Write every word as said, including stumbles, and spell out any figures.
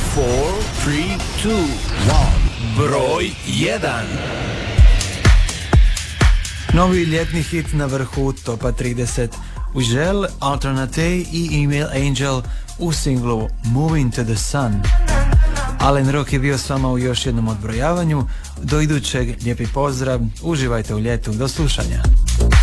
four, three, two, one. Broj jedan. Novi ljetni hit na vrhu topa trideset. Užel, Alternate i Email Angel u singlu Moving to the Sun. Alen Rock je bio s vama u još jednom odbrojavanju. Do idućeg, lijepi pozdrav, uživajte u ljetu, do slušanja.